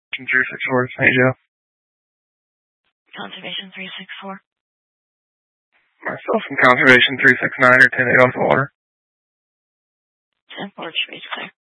364, St. Joe. Conservation 364. Myself and Conservation 369 are 10-8 off the water. 10-4 should be clear.